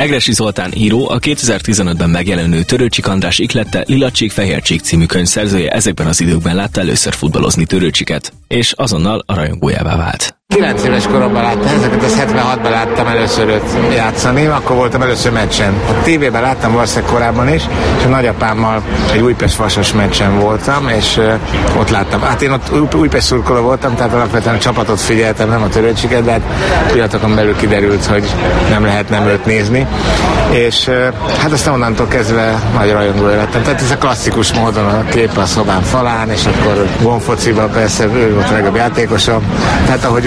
Egressy Zoltán író, a 2015-ben megjelenő Törőcsik András iklette Lilacsik-Fehércsik című könyv szerzője ezekben az időkben látta először futballozni Törőcsiket, és azonnal a rajongójává vált. 9 éves koromban láttam ezeket, ezt 76-ban láttam először őt játszani, akkor voltam először meccsen. A tévében láttam valószínűleg korábban is, és a nagyapámmal egy Újpest-Vasas meccsen voltam, és ott láttam. Hát én ott Újpest szurkoló voltam, tehát alapvetően a csapatot figyeltem, nem a Törőcsiket, de hát pillanatokon belül kiderült, hogy nem lehet nem őt nézni. És hát aztán onnantól kezdve nagy rajongója lettem. Tehát ez a klasszikus módon a kép a szobám falán, és akkor gonfociban persze ő volt a legjobb játékosom. Tehát ahogy